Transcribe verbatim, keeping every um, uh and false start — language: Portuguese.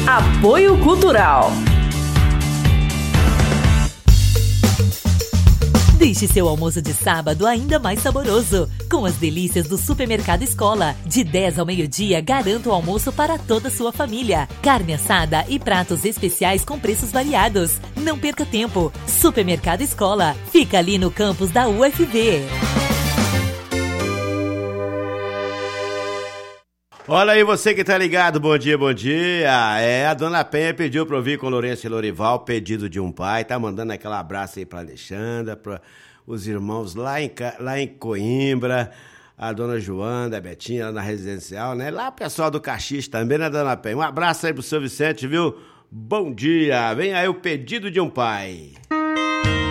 Apoio Cultural. Deixe seu almoço de sábado ainda mais saboroso, com as delícias do Supermercado Escola. De dez ao meio-dia, garanta o almoço para toda a sua família. Carne assada e pratos especiais com preços variados. Não perca tempo. Supermercado Escola. Fica ali no campus da U F V. Olha aí você que tá ligado, bom dia, bom dia. É, a Dona Penha pediu pra ouvir com Lourenço e Lorival, pedido de um pai, tá mandando aquele abraço aí pra Alexandra, pra os irmãos lá em, lá em Coimbra, a Dona Joana, a Betinha, lá na residencial, né? Lá o pessoal do Caxias também, né, Dona Penha? Um abraço aí pro seu Vicente, viu? Bom dia, vem aí o pedido de um pai.